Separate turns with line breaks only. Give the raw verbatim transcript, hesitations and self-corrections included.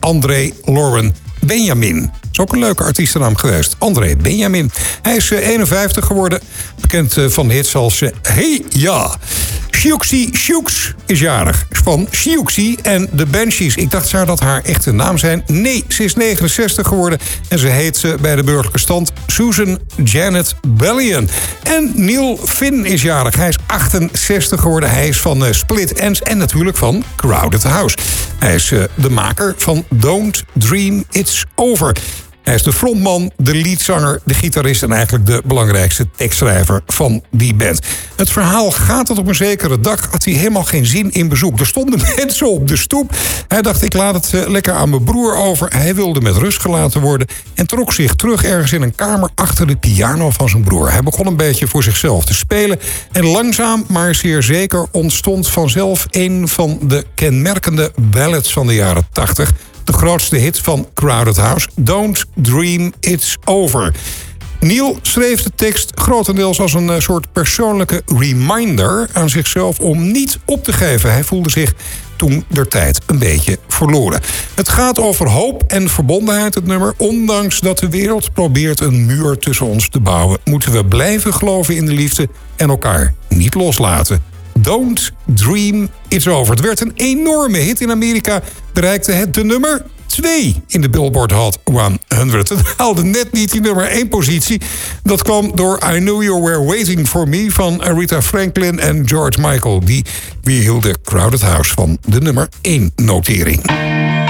André Lauren Benjamin. Is ook een leuke artiestennaam geweest. André Benjamin. Hij is eenenvijftig geworden. Bekend van hits als Hey Ja. Siouxsie Sioux is jarig. Van Siouxsie en de Banshees. Ik dacht, zou dat haar echte naam zijn? Nee, ze is negenenzestig geworden. En ze heet ze bij de burgerlijke stand Susan Janet Bellion. En Neil Finn is jarig. Hij is achtenzestig geworden. Hij is van uh, Split Enz en natuurlijk van Crowded House. Hij is uh, de maker van Don't Dream It's Over. Hij is de frontman, de leadzanger, de gitarist en eigenlijk de belangrijkste tekstschrijver van die band. Het verhaal gaat dat op een zekere dag had hij helemaal geen zin in bezoek. Er stonden mensen op de stoep. Hij dacht, ik laat het uh, lekker aan mijn broer over. Hij wilde met rust gelaten worden en trok zich terug ergens in een kamer achter de piano van zijn broer. Hij begon een beetje voor zichzelf te spelen en langzaam, maar zeer zeker ontstond vanzelf een van de kenmerkende ballads van de jaren tachtig. De grootste hit van Crowded House, Don't Dream It's Over. Neil schreef de tekst grotendeels als een soort persoonlijke reminder aan zichzelf om niet op te geven. Hij voelde zich toen der tijd een beetje verloren. Het gaat over hoop en verbondenheid, het nummer. Ondanks dat de wereld probeert een muur tussen ons te bouwen, moeten we blijven geloven in de liefde en elkaar niet loslaten. Don't Dream It's Over. Het werd een enorme hit in Amerika. Bereikte het de nummer twee in de Billboard Hot honderd. Het haalde net niet die nummer één positie. Dat kwam door I Knew You Were Waiting For Me van Aretha Franklin en George Michael. Die weerhielden Crowded House van de nummer één notering.